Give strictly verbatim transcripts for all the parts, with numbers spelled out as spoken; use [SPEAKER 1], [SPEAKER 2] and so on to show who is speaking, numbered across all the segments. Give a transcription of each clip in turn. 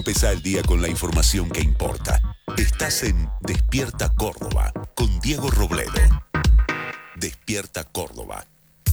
[SPEAKER 1] Empezá el día con la información que importa. Estás en Despierta Córdoba con Diego Robledo. Despierta Córdoba.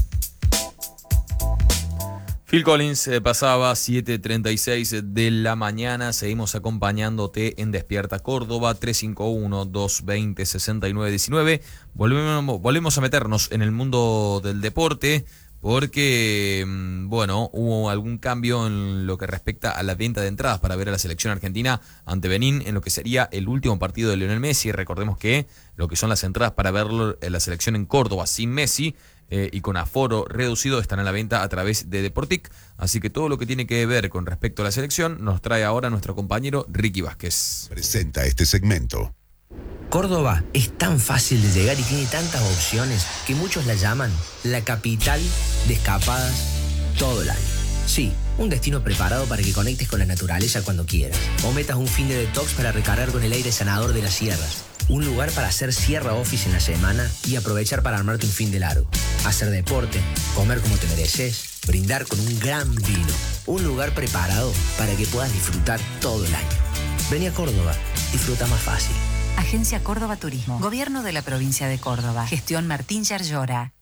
[SPEAKER 2] Phil Collins eh, pasaba siete treinta y seis de la mañana. Seguimos acompañándote en Despierta Córdoba, tres cinco uno, dos veinte, sesenta y nueve diecinueve. Volvemos, volvemos a meternos en el mundo del deporte porque, bueno, hubo algún cambio en lo que respecta a la venta de entradas para ver a la selección argentina ante Benín en lo que sería el último partido de Lionel Messi. Recordemos que lo que son las entradas para ver la selección en Córdoba sin Messi Eh, y con aforo reducido están a la venta a través de Deportic, así que todo lo que tiene que ver con respecto a la selección nos trae ahora nuestro compañero Ricky Vázquez.
[SPEAKER 1] Presenta este segmento.
[SPEAKER 3] Córdoba es tan fácil de llegar y tiene tantas opciones que muchos la llaman la capital de escapadas todo el año. Sí, un destino preparado para que conectes con la naturaleza cuando quieras, o metas un fin de detox para recargar con el aire sanador de las sierras. Un lugar para hacer sierra office en la semana y aprovechar para armarte un fin de largo. Hacer deporte, comer como te mereces, brindar con un gran vino. Un lugar preparado para que puedas disfrutar todo el año. Vení a Córdoba, disfruta más fácil.
[SPEAKER 4] Agencia Córdoba Turismo. Gobierno de la provincia de Córdoba. Gestión Martín Yarlora.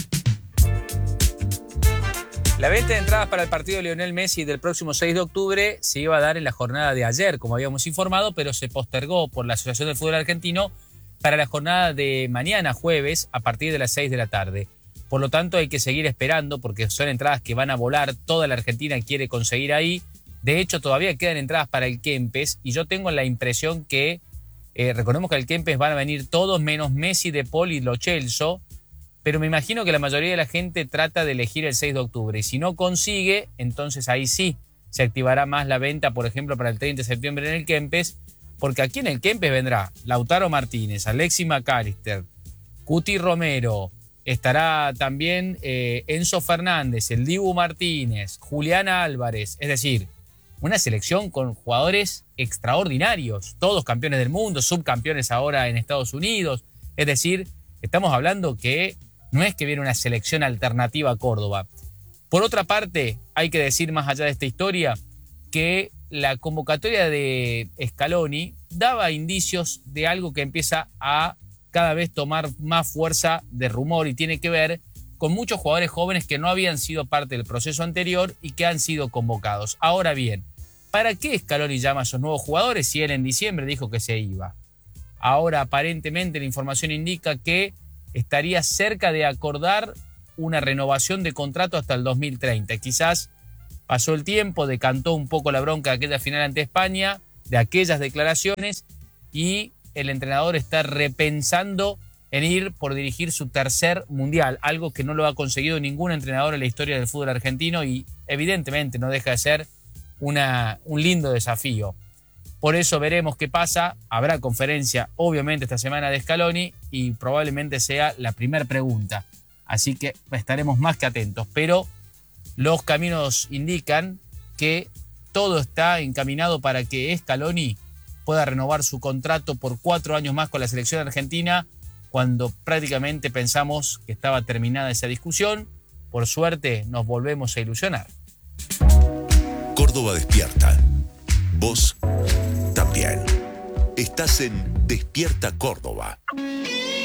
[SPEAKER 5] La venta de entradas para el partido de Lionel Messi del próximo seis de octubre se iba a dar en la jornada de ayer, como habíamos informado, pero se postergó por la Asociación del Fútbol Argentino para la jornada de mañana, jueves, a partir de las seis de la tarde. Por lo tanto, hay que seguir esperando porque son entradas que van a volar. Toda la Argentina quiere conseguir ahí. De hecho, todavía quedan entradas para el Kempes y yo tengo la impresión que, eh, recordemos que al Kempes van a venir todos menos Messi, De Paul y Lo Celso, pero me imagino que la mayoría de la gente trata de elegir el seis de octubre. Y si no consigue, entonces ahí sí se activará más la venta, por ejemplo, para el treinta de septiembre en el Kempes, porque aquí en el Kempes vendrá Lautaro Martínez, Alexis McAllister, Cuti Romero, estará también eh, Enzo Fernández, el Dibu Martínez, Julián Álvarez, es decir, una selección con jugadores extraordinarios, todos campeones del mundo, subcampeones ahora en Estados Unidos, es decir, estamos hablando que no es que viene una selección alternativa a Córdoba. Por otra parte, hay que decir más allá de esta historia que la convocatoria de Scaloni daba indicios de algo que empieza a cada vez tomar más fuerza de rumor y tiene que ver con muchos jugadores jóvenes que no habían sido parte del proceso anterior y que han sido convocados. Ahora bien, ¿para qué Scaloni llama a esos nuevos jugadores si él en diciembre dijo que se iba? Ahora aparentemente la información indica que estaría cerca de acordar una renovación de contrato hasta el dos mil treinta. Quizás pasó el tiempo, decantó un poco la bronca de aquella final ante España, de aquellas declaraciones, y el entrenador está repensando en ir por dirigir su tercer mundial, algo que no lo ha conseguido ningún entrenador en la historia del fútbol argentino y evidentemente no deja de ser una, un lindo desafío. Por eso veremos qué pasa. Habrá conferencia, obviamente, esta semana de Scaloni y probablemente sea la primera pregunta. Así que estaremos más que atentos. Pero los caminos indican que todo está encaminado para que Scaloni pueda renovar su contrato por cuatro años más con la selección argentina, cuando prácticamente pensamos que estaba terminada esa discusión. Por suerte, nos volvemos a ilusionar.
[SPEAKER 1] Córdoba despierta. Vos también. Estás en Despierta Córdoba.